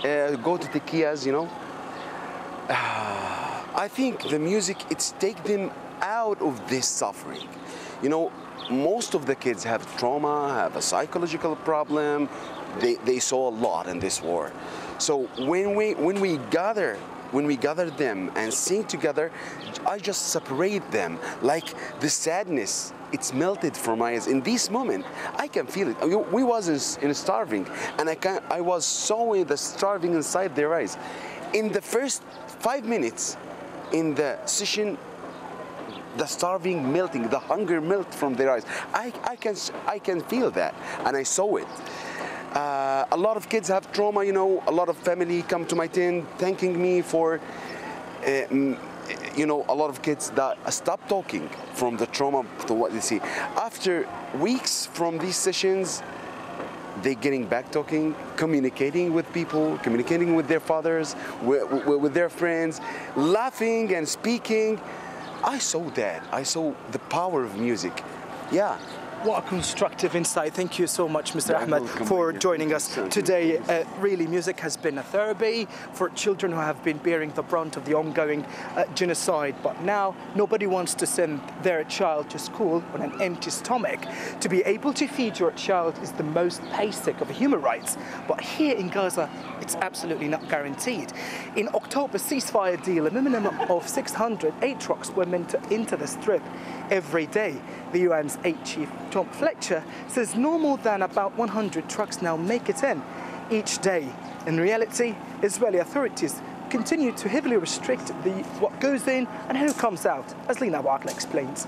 go to tequillas, you know. I think the music, it's take them out of this suffering. You know, most of the kids have trauma, have a psychological problem. They saw a lot in this war. So when we gather them and sing together, I just separate them. Like the sadness, it's melted from my eyes. In this moment, I can feel it. We wasn't in starving, and I was sewing the starving inside their eyes. In the first 5 minutes in the session, the starving melting, the hunger melt from their eyes. I can feel that, and I saw it. A lot of kids have trauma, you know. A lot of family come to my tent thanking me for, you know, a lot of kids that stop talking from the trauma to what they see. After weeks from these sessions, they getting back talking, communicating with people, communicating with their fathers, with their friends, laughing and speaking. I saw that. I saw the power of music. Yeah. What a constructive insight. Thank you so much, Mr. Ahmed, for joining us today. Really, music has been a therapy for children who have been bearing the brunt of the ongoing genocide. But now, nobody wants to send their child to school on an empty stomach. To be able to feed your child is the most basic of human rights. But here in Gaza, it's absolutely not guaranteed. In October's ceasefire deal, a minimum of 600 aid trucks were meant to enter the strip every day. The UN's aid chief, Tom Fletcher, says no more than about 100 trucks now make it in each day. In reality, Israeli authorities continue to heavily restrict what goes in and who comes out, as Lina Bartley explains.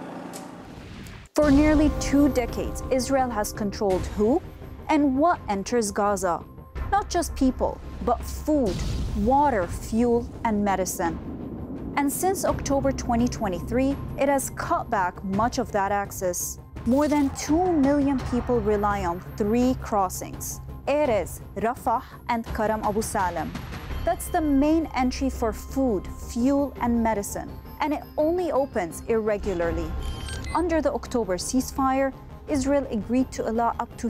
For nearly 2 decades, Israel has controlled who and what enters Gaza. Not just people, but food, water, fuel, and medicine. And since October 2023, it has cut back much of that access. More than 2 million people rely on 3 crossings: Erez, Rafah, and Karam Abu Salem. That's the main entry for food, fuel, and medicine, and it only opens irregularly. Under the October ceasefire, Israel agreed to allow up to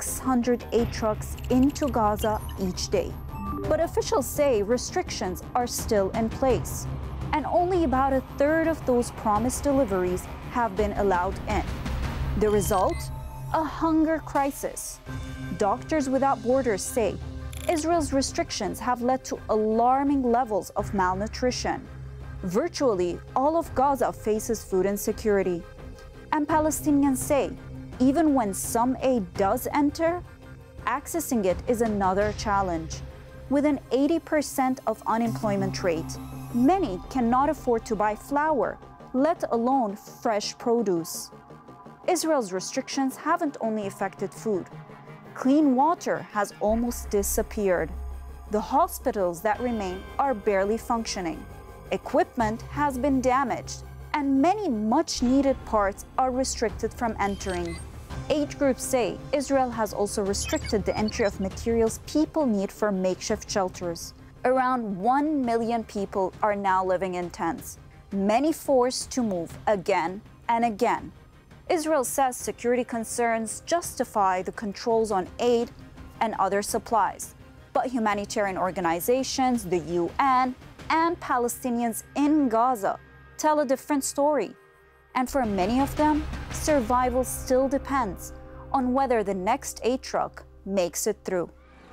600 aid trucks into Gaza each day. But officials say restrictions are still in place, and only about 1/3 of those promised deliveries have been allowed in. The result? A hunger crisis. Doctors Without Borders say Israel's restrictions have led to alarming levels of malnutrition. Virtually all of Gaza faces food insecurity. And Palestinians say even when some aid does enter, accessing it is another challenge. With an 80% of unemployment rate, many cannot afford to buy flour, let alone fresh produce. Israel's restrictions haven't only affected food. Clean water has almost disappeared. The hospitals that remain are barely functioning. Equipment has been damaged, and many much-needed parts are restricted from entering. Aid groups say Israel has also restricted the entry of materials people need for makeshift shelters. Around 1 million people are now living in tents, many forced to move again and again. Israel says security concerns justify the controls on aid and other supplies. But humanitarian organizations, the UN, and Palestinians in Gaza tell a different story. And for many of them, survival still depends on whether the next aid truck makes it through.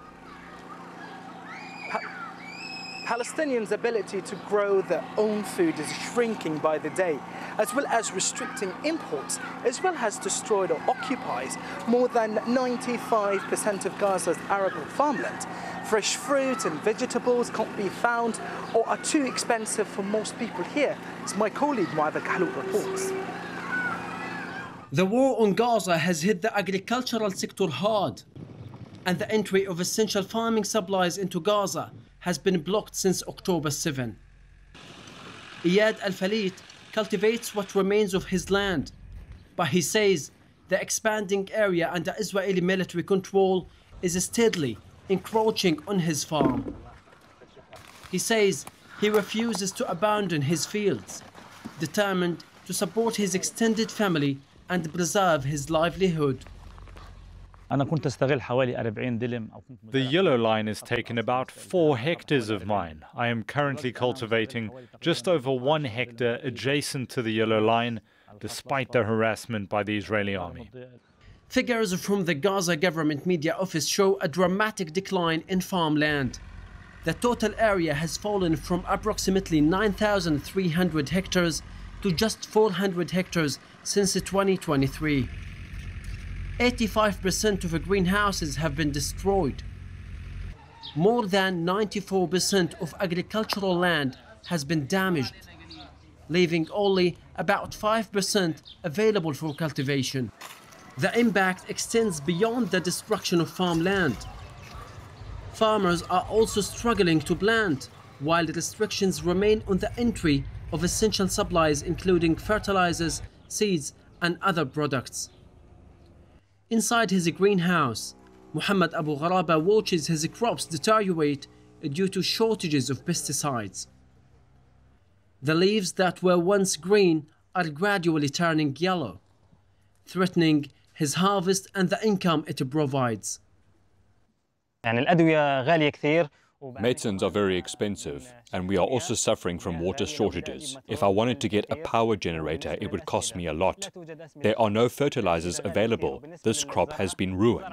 Palestinians' ability to grow their own food is shrinking by the day, as well as restricting imports. Israel has destroyed or occupies more than 95% of Gaza's arable farmland. Fresh fruit and vegetables can't be found or are too expensive for most people here, as my colleague Mu'adh Kahlout reports. The war on Gaza has hit the agricultural sector hard, and the entry of essential farming supplies into Gaza has been blocked since October 7. Iyad Al-Falit cultivates what remains of his land, but he says the expanding area under Israeli military control is steadily encroaching on his farm. He says he refuses to abandon his fields, determined to support his extended family and preserve his livelihood. The yellow line has taken about 4 hectares of mine. I am currently cultivating just over 1 hectare adjacent to the yellow line, despite the harassment by the Israeli army. Figures from the Gaza government media office show a dramatic decline in farmland. The total area has fallen from approximately 9,300 hectares to just 400 hectares since 2023. 85% of the greenhouses have been destroyed. More than 94% of agricultural land has been damaged, leaving only about 5% available for cultivation. The impact extends beyond the destruction of farmland. Farmers are also struggling to plant, while the restrictions remain on the entry of essential supplies including fertilizers, seeds, and other products. Inside his greenhouse, Muhammad Abu Gharaba watches his crops deteriorate due to shortages of pesticides. The leaves that were once green are gradually turning yellow, threatening his harvest and the income it provides. Medicines are very expensive, and we are also suffering from water shortages. If I wanted to get a power generator, it would cost me a lot. There are no fertilizers available. This crop has been ruined.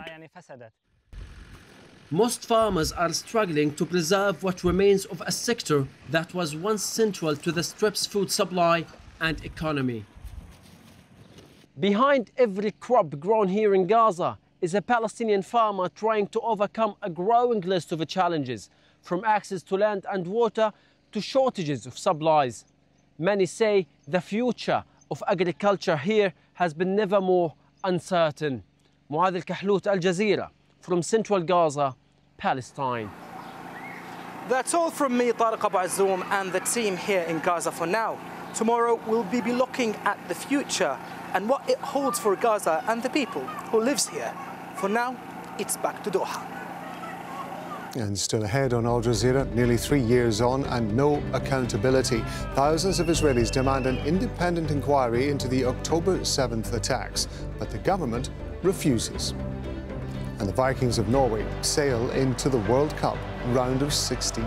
Most farmers are struggling to preserve what remains of a sector that was once central to the Strip's food supply and economy. Behind every crop grown here in Gaza is a Palestinian farmer trying to overcome a growing list of challenges, from access to land and water to shortages of supplies. Many say the future of agriculture here has been never more uncertain. Muad al-Kahlout, Al Jazeera, from Central Gaza, Palestine. That's all from me, Tariq Abu Azzoum, and the team here in Gaza for now. Tomorrow we'll be looking at the future and what it holds for Gaza and the people who lives here. For now, it's back to Doha. And still ahead on Al Jazeera, nearly 3 years on and no accountability. Thousands of Israelis demand an independent inquiry into the October 7th attacks, but the government refuses. And the Vikings of Norway sail into the World Cup round of 16.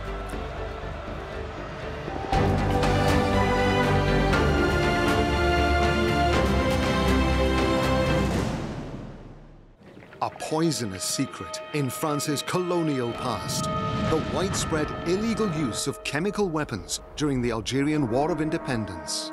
A poisonous secret in France's colonial past. The widespread illegal use of chemical weapons during the Algerian War of Independence.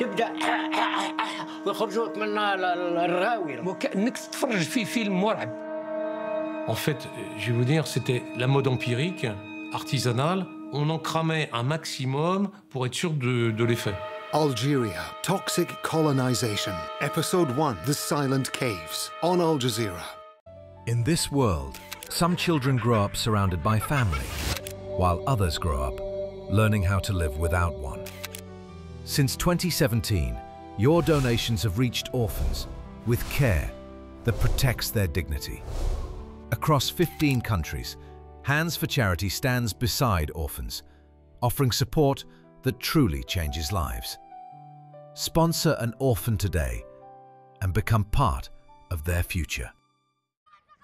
En fait, je vais vous dire, c'était la mode empirique, artisanale. On en cramait un maximum pour être sûr de l'effet. Algeria, Toxic Colonization. Episode 1, The Silent Caves, on Al Jazeera. In this world, some children grow up surrounded by family, while others grow up learning how to live without one. Since 2017, your donations have reached orphans with care that protects their dignity. Across 15 countries, Hands for Charity stands beside orphans, offering support that truly changes lives. Sponsor an orphan today and become part of their future.